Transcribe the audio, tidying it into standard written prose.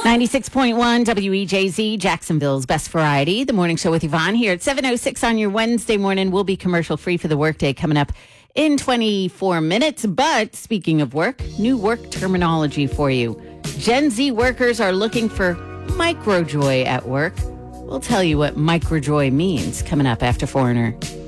96.1 WEJZ, Jacksonville's best variety. The morning show with Yvonne here at 7:06 on your Wednesday morning. We'll be commercial free for the workday coming up in 24 minutes. But speaking of work, new work terminology for you. Gen Z workers are looking for microjoy at work. We'll tell you what microjoy means coming up after Foreigner.